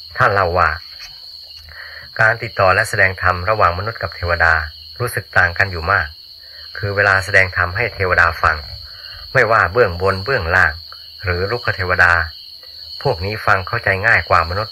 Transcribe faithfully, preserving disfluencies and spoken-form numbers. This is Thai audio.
ท่านเล่าว่าการติดต่อและแสดงธรรมระหว่างมนุษย์กับเทวดารู้สึกต่างกันอยู่มากคือเวลาแสดงธรรมให้เทวดาฟังไม่ว่าเบื้องบนเบื้องล่างหรือลุกเทวดาพวกนี้ฟังเข้าใจง่ายกว่ามนุษย์